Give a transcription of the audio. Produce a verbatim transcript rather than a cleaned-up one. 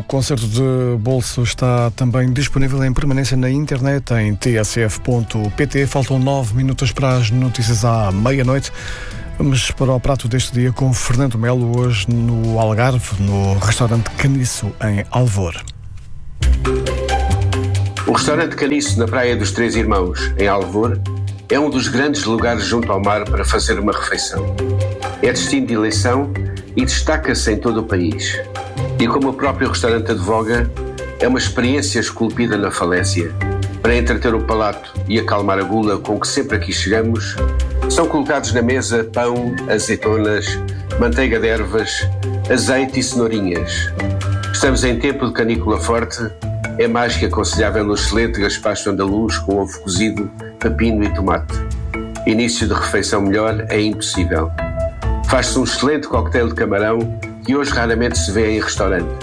O concerto de bolso está também disponível em permanência na internet em t s f ponto p t. Faltam nove minutos para as notícias à meia-noite. Vamos para o prato deste dia com Fernando Melo, hoje no Algarve, no restaurante Caniço, em Alvor. O restaurante Caniço, na Praia dos Três Irmãos, em Alvor, é um dos grandes lugares junto ao mar para fazer uma refeição. É destino de eleição e destaca-se em todo o país. E como o próprio restaurante advoga, é uma experiência esculpida na falésia. Para entreter o palato e acalmar a gula com que sempre aqui chegamos, são colocados na mesa pão, azeitonas, manteiga de ervas, azeite e cenourinhas. Estamos em tempo de canícula forte, é mais que aconselhável um excelente gaspacho andaluz com ovo cozido, pepino e tomate. Início de refeição melhor é impossível. Faz-se um excelente coquetel de camarão que hoje raramente se vê em restaurante.